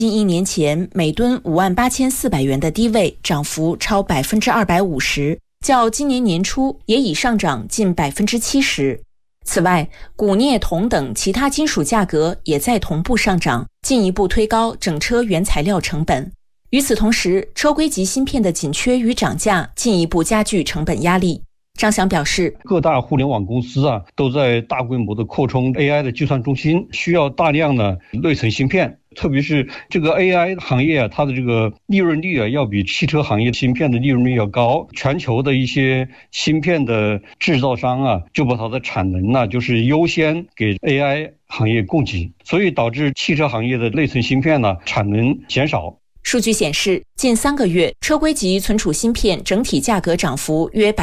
近1年前每吨58400元的低位涨幅超250%，较今年年初也已上涨近70%。此外，钴、镍、铜等其他金属价格也在同步上涨，进一步推高整车原材料成本。与此同时，车规级芯片的紧缺与涨价进一步加剧成本压力。张翔表示， 各大互联网公司都在大规模的扩充 AI 的计算中心，需要大量的内存芯片。特别是这个 AI 行业它的这个利润率要比汽车行业芯片的利润率要高。全球的一些芯片的制造商就把它的产能就是优先给 AI 行业供给，所以导致汽车行业的内存芯片产能减少。 数据显示，近3个月车规级存储芯片整体价格涨幅约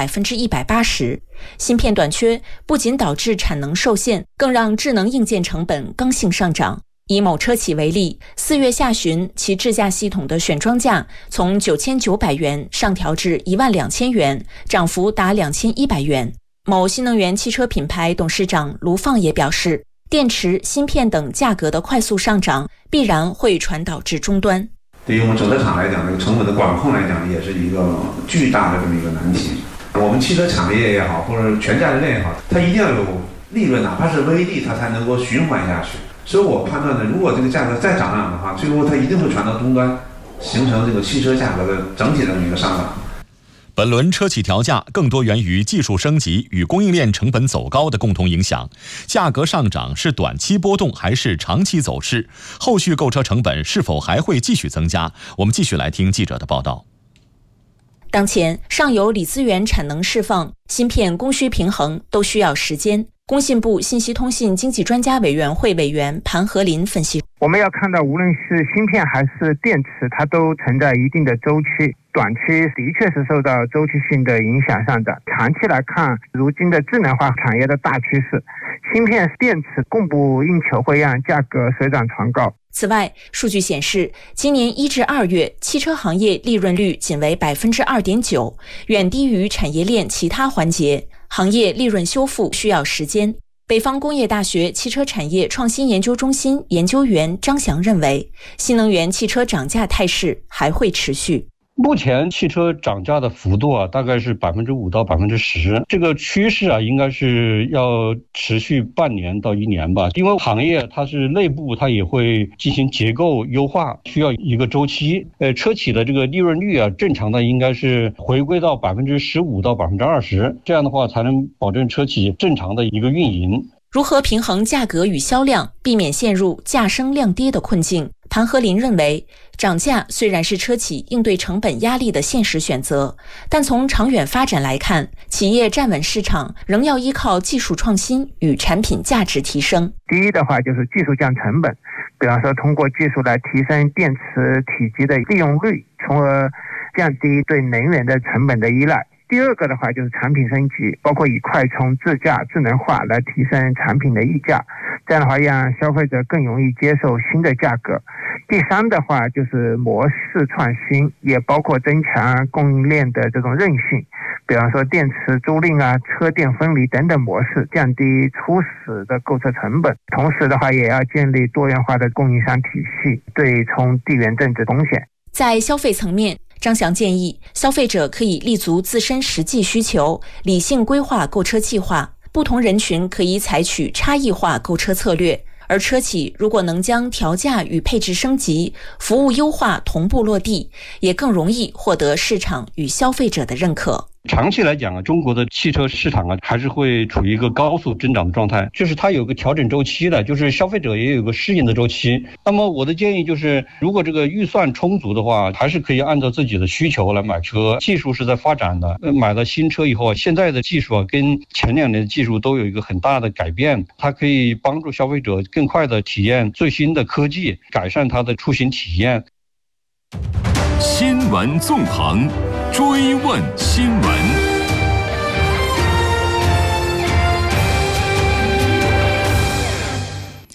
180%。芯片短缺不仅导致产能受限，更让智能硬件成本刚性上涨。以某车企为例，4月下旬其智驾系统的选装价从9900元上调至12000元，涨幅达2100元。某新能源汽车品牌董事长卢放也表示，电池、芯片等价格的快速上涨必然会传导至终端。 对于我们整车厂来讲，这个成本的管控来讲，也是一个巨大的这么一个难题。我们汽车产业也好，或者全价值链也好，它一定要有利润，哪怕是微利，它才能够循环下去。所以我判断呢，如果这个价格再涨的话，最后它一定会传到终端，形成这个汽车价格的整体的一个上涨。 本轮车企调价更多源于技术升级与供应链成本走高的共同影响，价格上涨是短期波动还是长期走势？后续购车成本是否还会继续增加？我们继续来听记者的报道。 当前，上游锂资源产能释放、芯片供需平衡都需要时间。工信部信息通信经济专家委员会委员盘和林分析， 我们要看到无论是芯片还是电池，它都存在一定的周期，短期的确是受到周期性的影响上涨，长期来看，如今的智能化产业的大趋势，芯片、电池供不应求，会让价格水涨船高。 此外，数据显示，今年1至2月，汽车行业利润率仅为2.9%，远低于产业链其他环节。行业利润修复需要时间。北方工业大学汽车产业创新研究中心研究员张翔认为，新能源汽车涨价态势还会持续。 目前汽车涨价的幅度大概是5%到10%，这个趋势应该是要持续半年到1年吧。因为行业它是内部它也会进行结构优化，需要一个周期。车企的这个利润率正常的应该是回归到15%到20%，这样的话才能保证车企正常的一个运营。 如何平衡价格与销量，避免陷入价升量跌的困境？盘和林认为，涨价虽然是车企应对成本压力的现实选择，但从长远发展来看，企业站稳市场仍要依靠技术创新与产品价值提升。 第一的话就是技术降成本，比方说通过技术来提升电池体积的利用率，从而降低对能源的成本的依赖。第二个的话就是产品升级，包括以快充、自驾、智能化来提升产品的溢价，这样的话让消费者更容易接受新的价格。第三的话就是模式创新，也包括增强供应链的这种韧性，比方说电池租赁车电分离等等模式，降低初始的购车成本。同时的话也要建立多元化的供应商体系，对冲地缘政治风险。 在消费层面，张翔建议消费者可以立足自身实际需求，理性规划购车计划，不同人群可以采取差异化购车策略。而车企如果能将调价与配置升级、服务优化同步落地，也更容易获得市场与消费者的认可。 长期来讲中国的汽车市场还是会处于一个高速增长的状态，就是它有个调整周期的，就是消费者也有个适应的周期。那么我的建议就是，如果这个预算充足的话，还是可以按照自己的需求来买车。技术是在发展的，买了新车以后，现在的技术跟前2年的技术都有一个很大的改变，它可以帮助消费者更快的体验最新的科技，改善它的出行体验。 新闻纵横，追问新闻。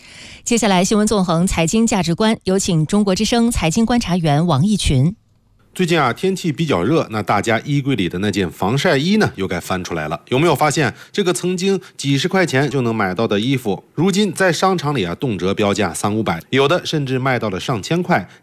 接下来新闻纵横财经价值观，有请中国之声财经观察员王毅群。 最近啊，天气比较热，那大家衣柜里的那件防晒衣呢，又该翻出来了。有没有发现，这个曾经几十块钱就能买到的衣服，如今在商场里啊，动辄标价300-500，有的甚至卖到了上千块。